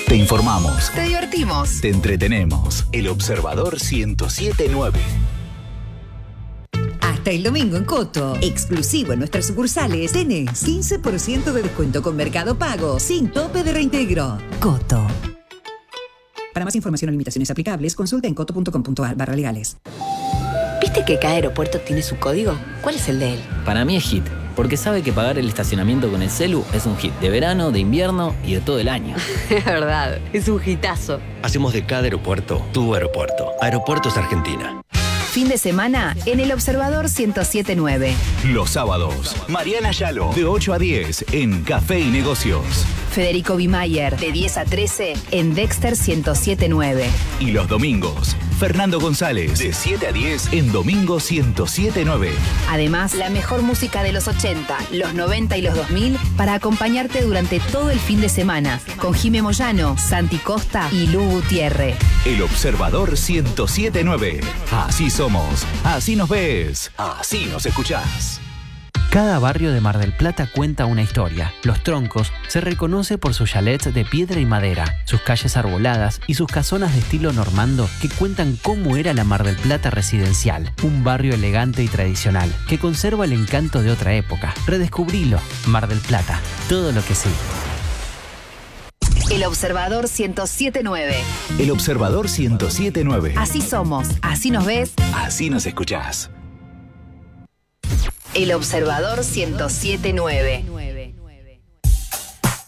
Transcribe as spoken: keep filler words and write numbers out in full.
Te informamos. Te divertimos. Te entretenemos. El Observador ciento siete punto nueve. Hasta el domingo en Coto, exclusivo en nuestras sucursales, tenés quince por ciento de descuento con Mercado Pago, sin tope de reintegro. Coto. Para más información o limitaciones aplicables, consulta en coto punto com punto a r barra legales. ¿Viste que cada aeropuerto tiene su código? ¿Cuál es el de él? Para mí es Hit, porque sabe que pagar el estacionamiento con el celu es un hit de verano, de invierno y de todo el año. Es verdad, es un hitazo. Hacemos de cada aeropuerto tu aeropuerto. Aeropuertos Argentina. Fin de semana en El Observador ciento siete punto nueve. Los sábados, Mariana Yalo, de ocho a diez en Café y Negocios. Federico Bimayer, de diez a trece en Dexter ciento siete punto nueve. Y los domingos, Fernando González, de siete a diez en Domingo ciento siete punto nueve. Además, la mejor música de los ochenta, los noventa y los dos mil para acompañarte durante todo el fin de semana con Jimé Moyano, Santi Costa y Lu Gutiérrez. El Observador ciento siete punto nueve. Así somos, así nos ves, así nos escuchás. Cada barrio de Mar del Plata cuenta una historia. Los Troncos se reconoce por sus chalets de piedra y madera, sus calles arboladas y sus casonas de estilo normando que cuentan cómo era la Mar del Plata residencial. Un barrio elegante y tradicional que conserva el encanto de otra época. Redescubrilo. Mar del Plata. Todo lo que sí. El Observador ciento siete punto nueve. El Observador ciento siete punto nueve. Así somos, así nos ves, así nos escuchás. El Observador ciento siete punto nueve.